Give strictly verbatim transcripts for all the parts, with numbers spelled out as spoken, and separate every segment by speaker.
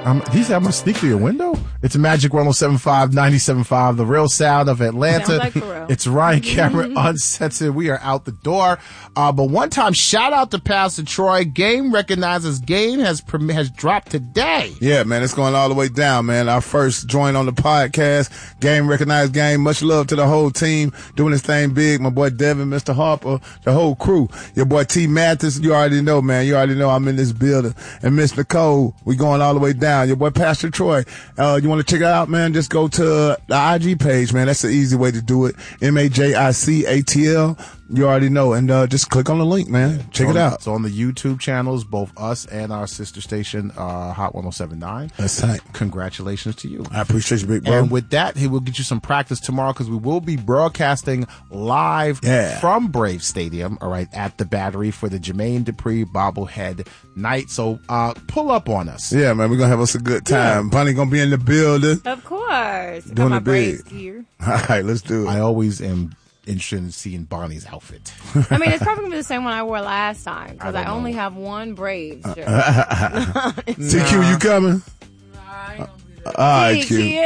Speaker 1: Um, he said, I'm going to sneak through your window? It's Magic one oh seven point five, ninety-seven point five, the real sound of Atlanta.
Speaker 2: Like for real.
Speaker 1: It's Ryan Cameron, Uncensored. We are out the door. Uh, but one time, shout out to Pastor Troy. Game recognizes Game has prom- has dropped today.
Speaker 3: Yeah, man, it's going all the way down, man. Our first joint on the podcast. Game recognized Game. Much love to the whole team doing this thing big. My boy Devin, Mister Harper, the whole crew. Your boy T. Mathis, you already know, man. You already know I'm in this building. And Miss Nicole, we going all the way down. Your boy Pastor Troy. Uh, you want to check it out, man? Just go to the I G page, man. That's the easy way to do it. M A J I C A T L. You already know. And uh, just click on the link, man. Yeah, check
Speaker 1: it
Speaker 3: out.
Speaker 1: It's on the YouTube channels, both us and our sister station, uh, Hot one oh seven point nine.
Speaker 3: That's tight.
Speaker 1: Congratulations to you.
Speaker 3: I appreciate you, big bro.
Speaker 1: And with that, he will get you some practice tomorrow because we will be broadcasting live
Speaker 3: yeah.
Speaker 1: from Brave Stadium, all right, at the Battery for the Jermaine Dupri bobblehead night. So uh, pull up on us.
Speaker 3: Yeah, man. We're going to have us a good time. Yeah. Bunny going to be in the building.
Speaker 2: Of course.
Speaker 3: Doing
Speaker 2: my
Speaker 3: it big.
Speaker 2: Gear.
Speaker 3: All right, let's do it.
Speaker 1: I always am interested in seeing Bonnie's outfit.
Speaker 2: I mean, it's probably going to be the same one I wore last time because I, I only have one Braves shirt.
Speaker 3: T Q, you coming?
Speaker 2: All
Speaker 3: right, Q.
Speaker 2: T Q.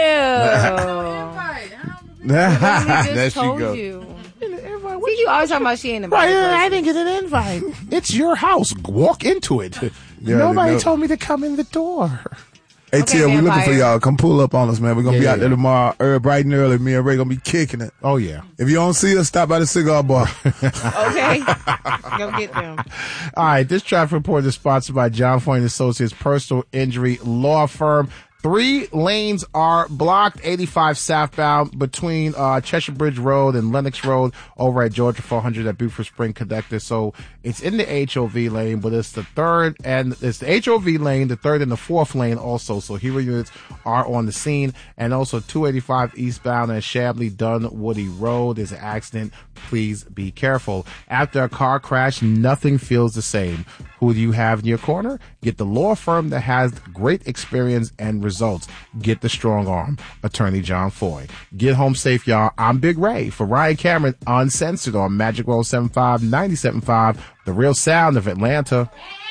Speaker 3: There she
Speaker 2: told
Speaker 3: go.
Speaker 2: You. See, you always talking about she ain't invited.
Speaker 1: Right, I didn't get an invite. It's your house. Walk into it. Nobody told me to come in the door.
Speaker 3: Hey,
Speaker 2: Okay,
Speaker 3: Tia, we looking
Speaker 2: Vampire.
Speaker 3: for y'all. Come pull up on us, man. We're going to
Speaker 1: Yeah,
Speaker 3: be
Speaker 1: yeah,
Speaker 3: out there
Speaker 1: yeah.
Speaker 3: tomorrow, er, bright and early. Me and Ray going to be kicking it.
Speaker 1: Oh, yeah.
Speaker 3: If you don't see us, stop by the cigar bar.
Speaker 2: Okay. Go get them.
Speaker 1: All right, this traffic report is sponsored by John Foyne Associates Personal Injury Law Firm. Three lanes are blocked, eighty-five southbound between uh, Cheshire Bridge Road and Lennox Road over at Georgia four hundred at Beaufort Spring Connector. So it's in the H O V lane, but it's the third and it's the H O V lane, the third and the fourth lane also. So hero units are on the scene. And also two eighty-five eastbound at Shabley Dunwoody Road. There's an accident. Please be careful. After a car crash, nothing feels the same. Who do you have in your corner? Get the law firm that has great experience and results. Get the strong arm, Attorney John Foy. Get home safe, y'all. I'm Big Ray for Ryan Cameron, Uncensored on Magic one oh seven point five, ninety-seven point five, the real sound of Atlanta.